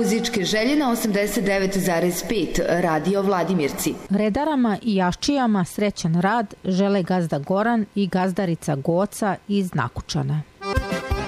muzičke želje na 89,5 Radio Vladimirci. Redarama i jaščijama srećan rad žele gazda Goran i gazdarica Goca iz Nakučana.